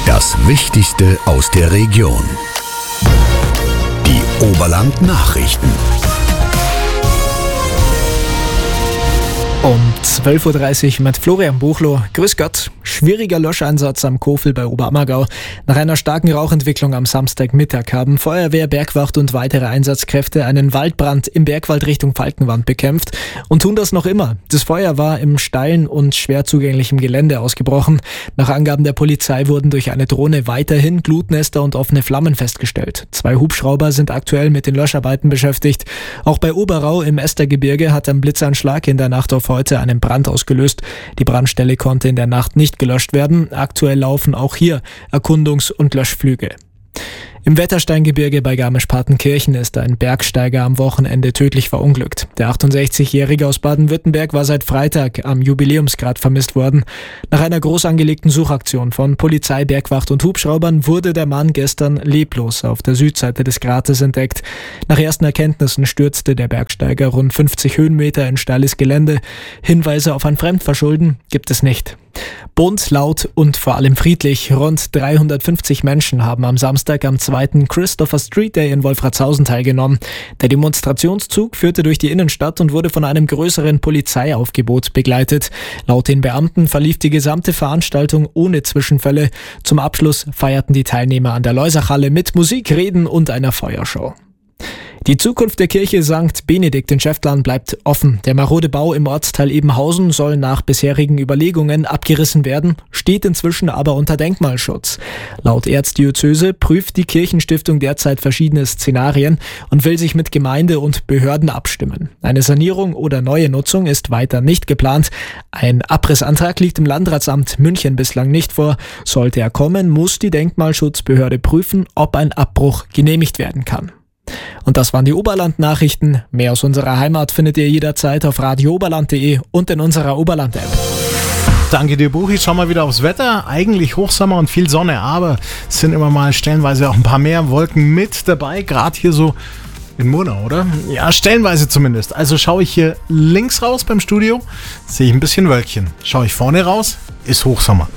Das Wichtigste aus der Region. Die Oberland-Nachrichten. Um 12.30 Uhr mit Florian Buchloh. Grüß Gott. Schwieriger Löscheinsatz am Kofel bei Oberammergau. Nach einer starken Rauchentwicklung am Samstagmittag haben Feuerwehr, Bergwacht und weitere Einsatzkräfte einen Waldbrand im Bergwald Richtung Falkenwand bekämpft und tun das noch immer. Das Feuer war im steilen und schwer zugänglichen Gelände ausgebrochen. Nach Angaben der Polizei wurden durch eine Drohne weiterhin Glutnester und offene Flammen festgestellt. 2 Hubschrauber sind aktuell mit den Löscharbeiten beschäftigt. Auch bei Oberau im Estergebirge hat ein Blitzeinschlag in der Nacht auf heute einen Brand ausgelöst. Die Brandstelle konnte in der Nacht nicht gelöscht werden. Aktuell laufen auch hier Erkundungs- und Löschflüge. Im Wettersteingebirge bei Garmisch-Partenkirchen ist ein Bergsteiger am Wochenende tödlich verunglückt. Der 68-Jährige aus Baden-Württemberg war seit Freitag am Jubiläumsgrat vermisst worden. Nach einer groß angelegten Suchaktion von Polizei, Bergwacht und Hubschraubern wurde der Mann gestern leblos auf der Südseite des Grates entdeckt. Nach ersten Erkenntnissen stürzte der Bergsteiger rund 50 Höhenmeter in steiles Gelände. Hinweise auf ein Fremdverschulden gibt es nicht. Bunt, laut und vor allem friedlich. Rund 350 Menschen haben am Samstag am 2. Christopher Street Day in Wolfratshausen teilgenommen. Der Demonstrationszug führte durch die Innenstadt und wurde von einem größeren Polizeiaufgebot begleitet. Laut den Beamten verlief die gesamte Veranstaltung ohne Zwischenfälle. Zum Abschluss feierten die Teilnehmer an der Loisachhalle mit Musik, Reden und einer Feuershow. Die Zukunft der Kirche St. Benedikt in Schäftlern bleibt offen. Der marode Bau im Ortsteil Ebenhausen soll nach bisherigen Überlegungen abgerissen werden, steht inzwischen aber unter Denkmalschutz. Laut Erzdiözese prüft die Kirchenstiftung derzeit verschiedene Szenarien und will sich mit Gemeinde und Behörden abstimmen. Eine Sanierung oder neue Nutzung ist weiter nicht geplant. Ein Abrissantrag liegt im Landratsamt München bislang nicht vor. Sollte er kommen, muss die Denkmalschutzbehörde prüfen, ob ein Abbruch genehmigt werden kann. Und das waren die Oberland-Nachrichten. Mehr aus unserer Heimat findet ihr jederzeit auf radiooberland.de und in unserer Oberland-App. Danke dir, Buchi. Schau mal wieder aufs Wetter. Eigentlich Hochsommer und viel Sonne, aber es sind immer mal stellenweise auch ein paar mehr Wolken mit dabei. Gerade hier so in Murnau, oder? Ja, stellenweise zumindest. Also schaue ich hier links raus beim Studio, sehe ich ein bisschen Wölkchen. Schaue ich vorne raus, ist Hochsommer.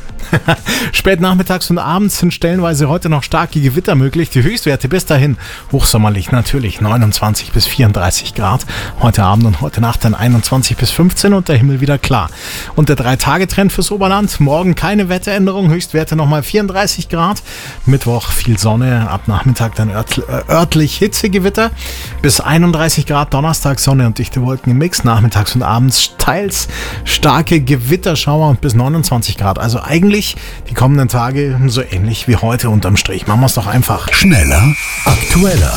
Spät nachmittags und abends sind stellenweise heute noch starke Gewitter möglich. Die Höchstwerte bis dahin hochsommerlich natürlich 29 bis 34 Grad. Heute Abend und heute Nacht dann 21 bis 15 und der Himmel wieder klar. Und der 3-Tage-Trend fürs Oberland. Morgen keine Wetteränderung, Höchstwerte nochmal 34 Grad. Mittwoch viel Sonne, ab Nachmittag dann örtlich Hitzegewitter. Bis 31 Grad, Donnerstag Sonne und dichte Wolken im Mix. Nachmittags und abends teils starke Gewitterschauer und bis 29 Grad. Also eigentlich die kommenden Tage so ähnlich wie heute unterm Strich. Machen wir es doch einfach. Schneller, aktueller.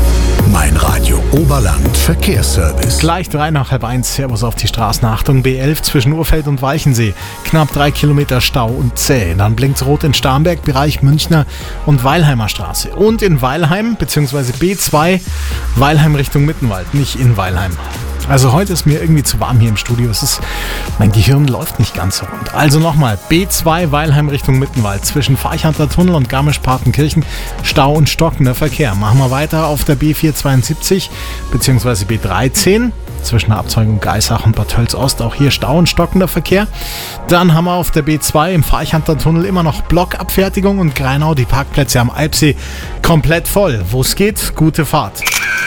Mein Radio Oberland Verkehrsservice. Gleich 1:03. Servus auf die Straßen. Achtung, B11 zwischen Urfeld und Walchensee. Knapp 3 Kilometer Stau und zäh. Dann blinkt's rot in Starnberg, Bereich Münchner und Weilheimer Straße. Und in Weilheim, beziehungsweise B2, Weilheim Richtung Mittenwald, nicht in Weilheim. Also heute ist mir irgendwie zu warm hier im Studio. Mein Gehirn läuft nicht ganz so rund. Also nochmal, B2 Weilheim Richtung Mittenwald. Zwischen Farchanter Tunnel und Garmisch-Partenkirchen Stau und stockender Verkehr. Machen wir weiter auf der B472 bzw. B13. Zwischen der Abzweigung Geisach und Bad Tölz Ost. Auch hier Stau und stockender Verkehr. Dann haben wir auf der B2 im Farchanter Tunnel immer noch Blockabfertigung und Greinau. Die Parkplätze am Alpsee komplett voll. Wo es geht, gute Fahrt.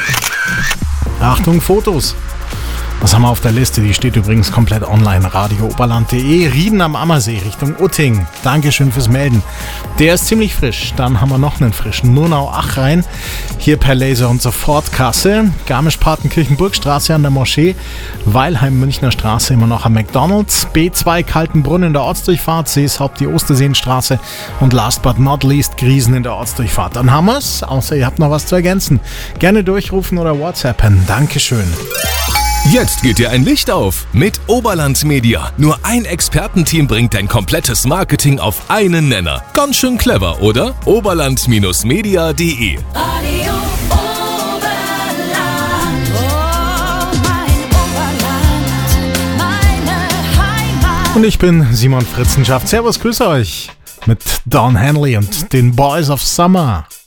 Achtung, Fotos. Was haben wir auf der Liste? Die steht übrigens komplett online. radiooberland.de. Rieden am Ammersee Richtung Utting. Dankeschön fürs Melden. Der ist ziemlich frisch. Dann haben wir noch einen frischen. Murnau-Achrein. Hier per Laser und Sofortkasse. Garmisch-Partenkirchen Burgstraße an der Moschee. Weilheim Münchner Straße immer noch am McDonalds. B2 Kaltenbrunn in der Ortsdurchfahrt. Seeshaupt die Osterseenstraße. Und last but not least Griesen in der Ortsdurchfahrt. Dann haben wir es. Außer ihr habt noch was zu ergänzen. Gerne durchrufen oder WhatsAppen. Dankeschön. Jetzt geht dir ein Licht auf mit Oberland Media. Nur ein Expertenteam bringt dein komplettes Marketing auf einen Nenner. Ganz schön clever, oder? Oberland-media.de Radio Oberland, oh mein Oberland, meine Heimat. Und ich bin Simon Fritzenschaft. Servus, grüße euch mit Don Henley und den Boys of Summer.